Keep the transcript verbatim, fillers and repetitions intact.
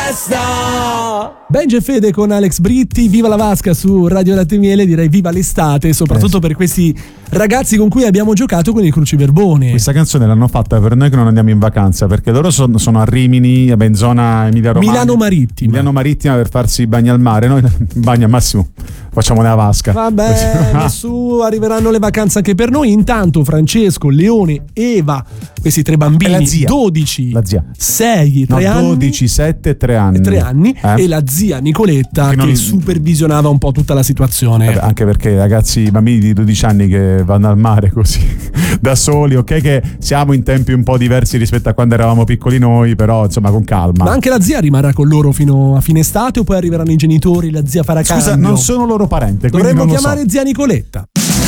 festa. Benji e Fede con Alex Britti, viva la vasca su Radio Latte Miele, direi viva l'estate, soprattutto eh. per questi ragazzi con cui abbiamo giocato con il cruciverbone. Questa canzone l'hanno fatta per noi che non andiamo in vacanza, perché loro sono, sono a Rimini, in zona Emilia Romagna, Milano Marittima. Milano Marittima per farsi i bagni al mare. Noi bagni al massimo facciamo nella vasca. Vabbè, su arriveranno le vacanze anche per noi. Intanto Francesco, Leone, Eva, questi tre bambini, la zia. dodici, la zia. sei, tre no, anni, dodici, sette, tre anni, tre anni eh? e la zia Nicoletta che, che non... supervisionava un po' tutta la situazione. Vabbè, anche perché ragazzi, i bambini di dodici anni che vanno al mare così da soli, ok che siamo in tempi un po' diversi rispetto a quando eravamo piccoli noi, però insomma con calma. Ma anche la zia rimarrà con loro fino a fine estate o poi arriveranno i genitori, la zia farà cambio? Scusa, non sono loro parente. Dovremmo non chiamare so. zia Nicoletta.